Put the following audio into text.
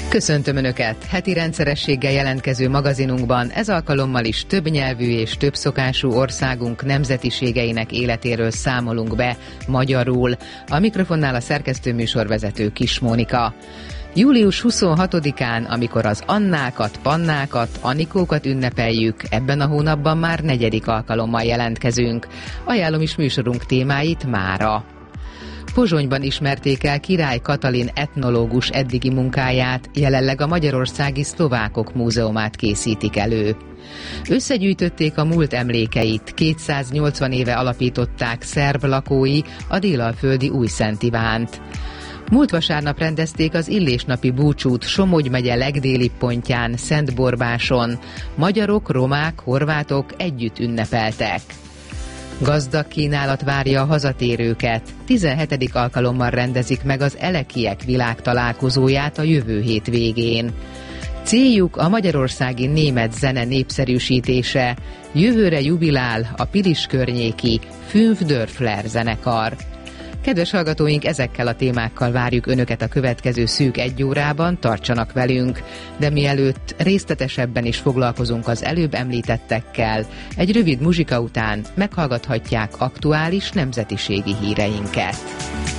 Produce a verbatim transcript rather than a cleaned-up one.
Köszöntöm Önöket! Heti rendszerességgel jelentkező magazinunkban ez alkalommal is többnyelvű és többszokású országunk nemzetiségeinek életéről számolunk be magyarul. A mikrofonnál a szerkesztő műsorvezető Kis Mónika. július huszonhatodikán, amikor az Annákat, Pannákat, Anikókat ünnepeljük, ebben a hónapban már negyedik alkalommal jelentkezünk. Ajánlom is műsorunk témáit mára. Pozsonyban ismerték el Király Katalin etnológus eddigi munkáját, jelenleg a Magyarországi Szlovákok Múzeumát készítik elő. Összegyűjtötték a múlt emlékeit, kétszáznyolcvan éve alapították szerb lakói a délalföldi Újszent Ivánt. Múlt vasárnap rendezték az Illésnapi búcsút Somogy megye legdélibb pontján, Szentborbáson. Magyarok, romák, horvátok együtt ünnepeltek. Gazdag kínálat várja a hazatérőket. tizenhetedik alkalommal rendezik meg az Elekiek világtalálkozóját a jövő hét végén. Céljuk a magyarországi német zene népszerűsítése. Jövőre jubilál a Pilis környéki Fünf Dörfler zenekar. Kedves hallgatóink, ezekkel a témákkal várjuk Önöket a következő szűk egy órában, tartsanak velünk, de mielőtt részletesebben is foglalkozunk az előbb említettekkel, egy rövid muzsika után meghallgathatják aktuális nemzetiségi híreinket.